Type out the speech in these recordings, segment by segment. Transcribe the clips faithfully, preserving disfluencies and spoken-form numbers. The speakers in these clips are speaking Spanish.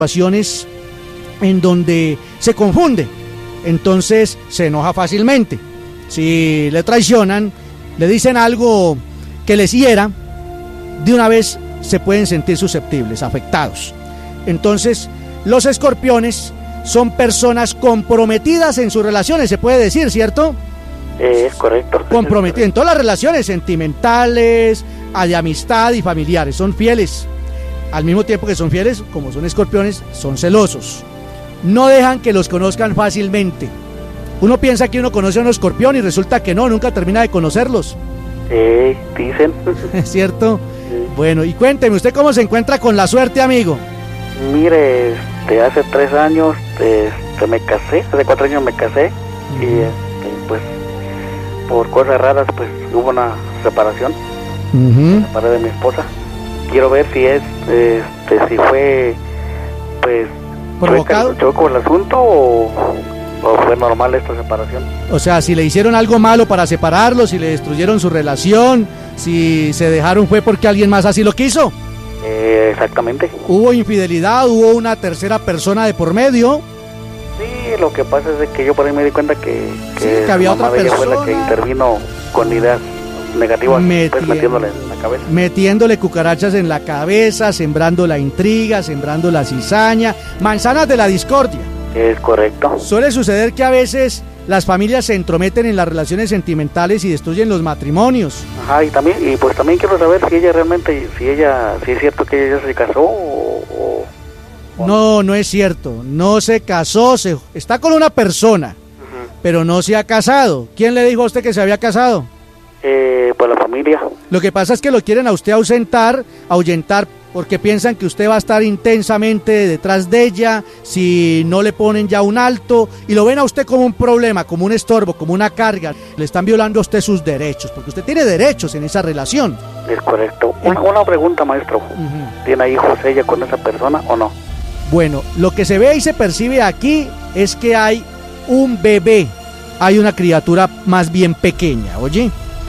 situaciones en donde se confunde, entonces se enoja fácilmente. Si le traicionan, le dicen algo que les hiera, de una vez se pueden sentir susceptibles, afectados. Entonces, los escorpiones son personas comprometidas en sus relaciones, se puede decir, ¿cierto? Eh, es correcto. Comprometidas en todas las relaciones sentimentales, de amistad y familiares, son fieles. Al mismo tiempo que son fieles, como son escorpiones, son celosos. No dejan que los conozcan fácilmente. Uno piensa que uno conoce a un escorpión y resulta que no, nunca termina de conocerlos. Eh, dicen. ¿Es cierto? Sí. Bueno, y cuénteme, ¿usted cómo se encuentra con la suerte, amigo? Mire, este, hace tres años este, me casé, hace cuatro años me casé, uh-huh. y este, pues por cosas raras pues hubo una separación, uh-huh. me separé de mi esposa. Quiero ver si es, este, si fue, pues, ¿provocado? ¿Chocó el asunto o, o fue normal esta separación? O sea, si le hicieron algo malo para separarlo, si le destruyeron su relación, si se dejaron fue porque alguien más así lo quiso. Eh, exactamente. ¿Hubo infidelidad? ¿Hubo una tercera persona de por medio? Sí, lo que pasa es que yo por ahí me di cuenta que, que, sí, que había otra persona. Fue la que intervino con ideas negativas, Metiendo, pues, metiéndole en la cabeza. Metiéndole cucarachas en la cabeza, sembrando la intriga, sembrando la cizaña, manzanas de la discordia. Es correcto. Suele suceder que a veces las familias se entrometen en las relaciones sentimentales y destruyen los matrimonios. Ajá, y también, y pues también quiero saber si ella realmente, si ella, si es cierto que ella se casó o... o no, no es cierto, no se casó, se, está con una persona, uh-huh. pero no se ha casado. ¿Quién le dijo a usted que se había casado? Eh, pues la familia. Lo que pasa es que lo quieren a usted ausentar, ahuyentar, porque piensan que usted va a estar intensamente detrás de ella si no le ponen ya un alto, y lo ven a usted como un problema, como un estorbo, como una carga. Le están violando a usted sus derechos, porque usted tiene derechos en esa relación. Es correcto. Una, una pregunta, maestro. Uh-huh. ¿Tiene hijos ella con esa persona o no? Bueno, lo que se ve y se percibe aquí es que hay un bebé, hay una criatura más bien pequeña, ¿oye?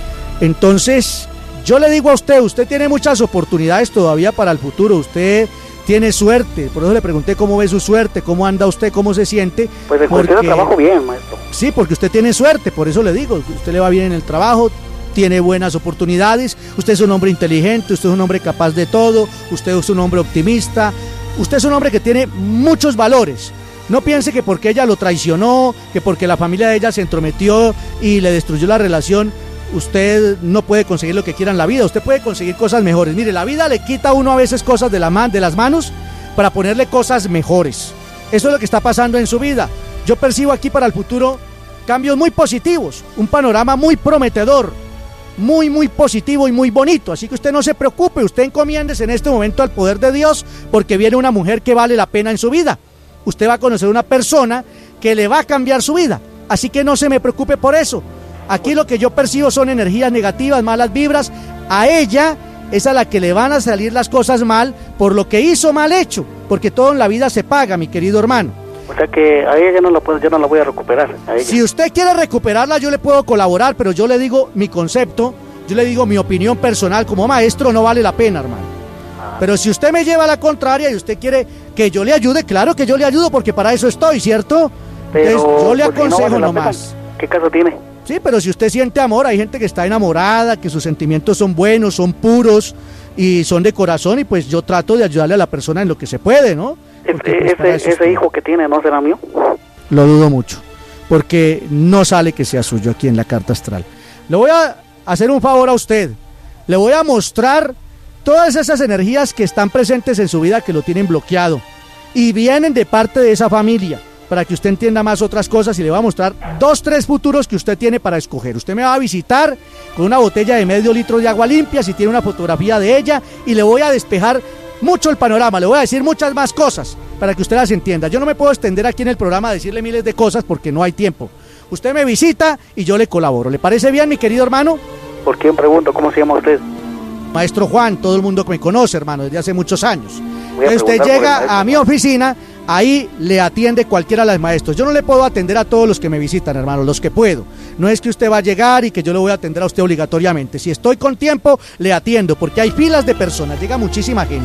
Entonces, yo le digo a usted, usted tiene muchas oportunidades todavía para el futuro, usted tiene suerte, por eso le pregunté cómo ve su suerte, cómo anda usted, cómo se siente. Pues de cuestión de trabajo bien, maestro. Sí, porque usted tiene suerte, por eso le digo, usted le va bien en el trabajo, tiene buenas oportunidades, usted es un hombre inteligente, usted es un hombre capaz de todo, usted es un hombre optimista, usted es un hombre que tiene muchos valores. No piense que porque ella lo traicionó, que porque la familia de ella se entrometió y le destruyó la relación, usted no puede conseguir lo que quiera en la vida. Usted puede conseguir cosas mejores. Mire, la vida le quita a uno a veces cosas de, la man, de las manos para ponerle cosas mejores. Eso es lo que está pasando en su vida. Yo percibo aquí para el futuro cambios muy positivos, un panorama muy prometedor, muy, muy positivo y muy bonito. Así que usted no se preocupe, usted encomiéndese en este momento al poder de Dios, porque viene una mujer que vale la pena en su vida. Usted va a conocer una persona que le va a cambiar su vida. Así que no se me preocupe por eso. Aquí lo que yo percibo son energías negativas, malas vibras. A ella es a la que le van a salir las cosas mal por lo que hizo mal hecho, porque todo en la vida se paga, mi querido hermano. O sea que a ella no la puedo, yo no la voy a recuperar. A ella. Si usted quiere recuperarla, yo le puedo colaborar, pero yo le digo mi concepto, yo le digo mi opinión personal. Como maestro no vale la pena, hermano. Ah. Pero si usted me lleva a la contraria y usted quiere que yo le ayude, claro que yo le ayudo, porque para eso estoy, ¿cierto? Pero, entonces yo le pues, aconsejo si no vale nomás. ¿Qué caso tiene? Sí, pero si usted siente amor, hay gente que está enamorada, que sus sentimientos son buenos, son puros y son de corazón, y pues yo trato de ayudarle a la persona en lo que se puede, ¿no? Porque, pues, ese ese hijo que tiene, ¿no será mío? Lo dudo mucho, porque no sale que sea suyo aquí en la carta astral. Le voy a hacer un favor a usted, le voy a mostrar todas esas energías que están presentes en su vida, que lo tienen bloqueado, y vienen de parte de esa familia, para que usted entienda más otras cosas, y le voy a mostrar dos, tres futuros que usted tiene para escoger. Usted me va a visitar con una botella de medio litro de agua limpia, si tiene una fotografía de ella, y le voy a despejar mucho el panorama, le voy a decir muchas más cosas para que usted las entienda. Yo no me puedo extender aquí en el programa a decirle miles de cosas porque no hay tiempo. Usted me visita y yo le colaboro. ¿Le parece bien, mi querido hermano? ¿Por quién pregunto? ¿Cómo se llama usted? Maestro Juan, todo el mundo me conoce, hermano, desde hace muchos años. Usted llega a mi oficina, ahí le atiende cualquiera de los maestros. Yo no le puedo atender a todos los que me visitan, hermano, los que puedo. No es que usted va a llegar y que yo le voy a atender a usted obligatoriamente. Si estoy con tiempo, le atiendo, porque hay filas de personas, llega muchísima gente.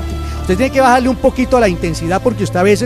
Usted tiene que bajarle un poquito a la intensidad porque usted a veces